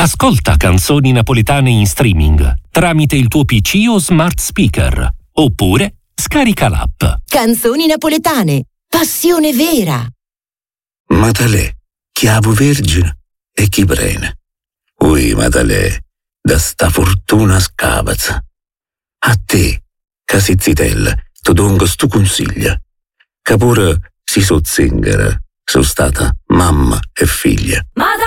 Ascolta canzoni napoletane in streaming tramite il tuo PC o smart speaker, oppure scarica l'app. Canzoni napoletane, passione vera. Matalè, chiavo vergine e chi prene. Ui, Matalè, da sta fortuna scavazza. A te, casi zitella, tu dongo stu consiglia. Che pure si so zingara, sono stata mamma e figlia.